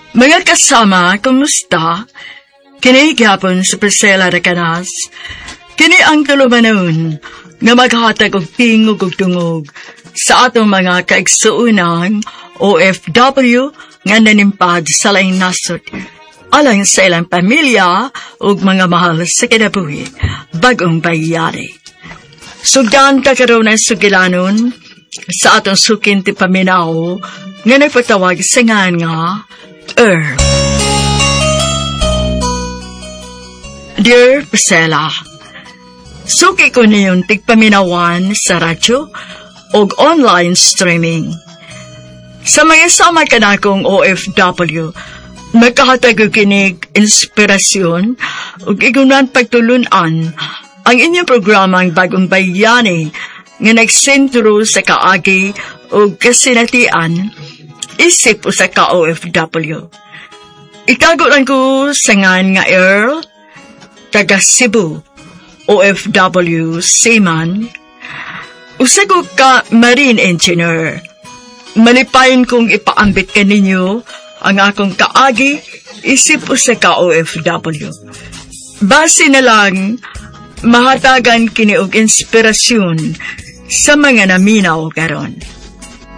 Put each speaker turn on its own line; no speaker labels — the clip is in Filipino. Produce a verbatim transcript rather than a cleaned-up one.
Mga kasama, kumusta? Kini gyapon sa Priscilla Rekanas. Kini ang kalumanon nga maghatag og tingog ug tungog sa atong mga kaigsuunang O F W nga nanimpad sa laing nasod. Alang sa ilang pamilya ug mga mahal sa kinabuhi, bagong bayani. Sugdan ka karon ang sugilanon sa atong sukin ti paminaw nga nagpatawag sa ngan nga Earl. Dear Priscilla, suki ko niyon tigpaminawan sa radyo o online streaming. Sa mga sama ka na kong O F W, magkahatag og kinig inspirasyon o igunan pagtulunan ang inyong programang Bagong Bayani nga nagsentro sa kaagi o kasinatian isip o sa ka-O F W. Ikagulan ko sa ngan nga Earl, taga Cebu, O F W seaman, usagog ka marine engineer. Malipayin kong ipaambit ka ninyo ang akong kaagi isip o sa ka-O F W. Base na lang, mahatagan kini og inspirasyon sa mga naminaw karon.